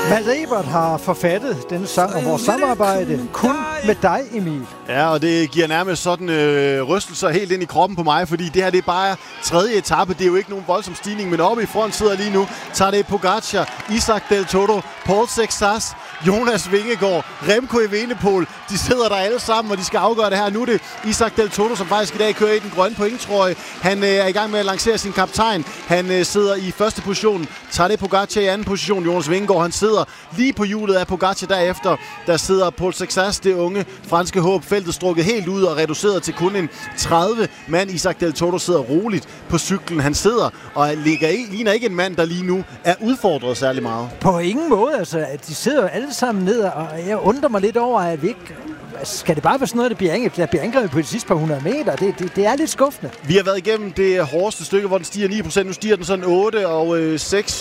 Malte Ebert har forfattet denne sang om vores samarbejde kun med dig, Emil. Ja, og det giver nærmest sådan rystelser helt ind i kroppen på mig, fordi det her det er bare tredje etape. Det er jo ikke nogen voldsom stigning, men oppe i front sidder lige nu Tadej Pogačar, Isaac Del Toro, Paul Sexas, Jonas Vingegaard, Remco Evenepoel. De sidder der alle sammen, og de skal afgøre det her. Nu er det Isaac Del Toro, som faktisk i dag kører i den grønne pointtrøje. Han er i gang med at lancere sin kaptajn. Han sidder i første position. Tadej Pogačar i anden position. Jonas Vingegaard, han sidder lige på hjulet af Pogačar derefter. Der sidder Paul Sexas, det unge franske håb. Feltet strukket helt ud og reduceret til kun en 30 mand. Isaac Del Toro sidder roligt på cyklen. Han sidder og ligner ikke en mand, der lige nu er udfordret særlig meget. På ingen måde, altså. De sidder alle sammen ned, og jeg undrer mig lidt over, at vi ikke... Skal det bare være sådan noget, der bliver angrebet på de sidste par 100 meter? Det er lidt skuffende. Vi har været igennem det hårdeste stykke, hvor den stiger 9%. Nu stiger den sådan 8 og 6-7%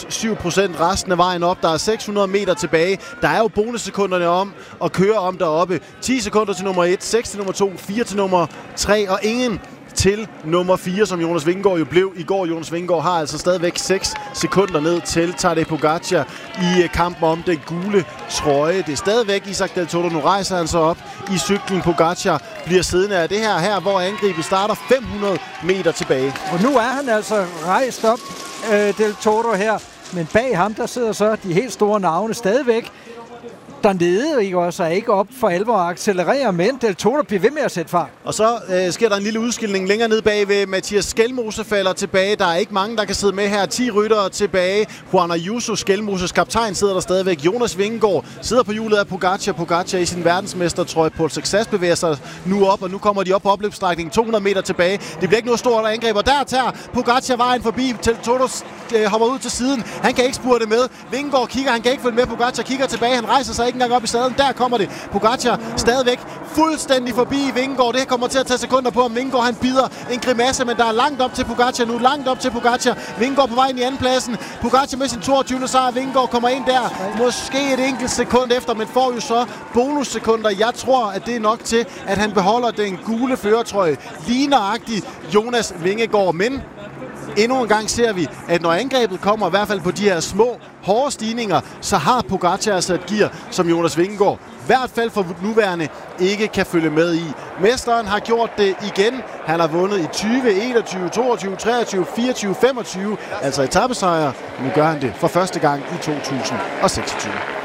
resten af vejen op. Der er 600 meter tilbage. Der er jo bonussekunderne om at køre om deroppe. 10 sekunder til nummer 1, 6 til nummer 2, 4 til nummer 3 og ingen til nummer 4, som Jonas Vingegaard jo blev i går. Jonas Vingegaard har altså stadigvæk 6 sekunder ned til Tadej Pogačar i kampen om den gule trøje. Det er stadigvæk Isaac Del Toro. Nu rejser han sig op i cyklen. Pogačar bliver siddende af det her, hvor angrebet starter 500 meter tilbage. Og nu er han altså rejst op, Del Toro her. Men bag ham, der sidder så de helt store navne stadigvæk dernede, ikke også, er ikke op for alvor at accelerere, men Del Toro bliver ved med at sætte fart. Og så sker der en lille udskilning længere ned bagved. Mathias Skelmose falder tilbage. Der er ikke mange, der kan sidde med her. 10 ryttere tilbage. Juan Ayuso, Skelmoses kaptajn, sidder der stadigvæk. Jonas Vingegaard sidder på hjulet af Pogačar. Pogačar i sin verdensmestertrøje. Paul Sexas bevæger sig nu op, og nu kommer de op på opløbsstrækningen. 200 meter tilbage. Det bliver ikke noget stort angreb, og der tager Pogačar vejen forbi. Del Toro hopper ud til siden. Han kan ikke spurte med. Vingegaard kigger, han kan ikke følge med. Pogačar kigger tilbage. Han rejser sig ikke engang op i sadlen. Der kommer det. Pogačar stadigvæk fuldstændig forbi Vingegaard. Det kommer til at tage sekunder på, om Vingegaard han bider en grimasse, men der er langt op til Pogačar nu. Langt op til Pogačar. Vingegaard på vej ind i andenpladsen. Pogačar med sin 22. sejr. Vingegaard kommer ind der. Måske et enkelt sekund efter, men får jo så bonussekunder. Jeg tror, at det er nok til, at han beholder den gule førertrøje. Lige nøjagtigt Jonas Vingegaard, men endnu en gang ser vi, at når angrebet kommer, i hvert fald på de her små, hårde stigninger, så har Pogačar altså et gear, som Jonas Vingegaard i hvert fald for nuværende ikke kan følge med i. Mesteren har gjort det igen. Han har vundet i 20, 21, 22, 23, 24, 25, altså etapesejre. Nu gør han det for første gang i 2026.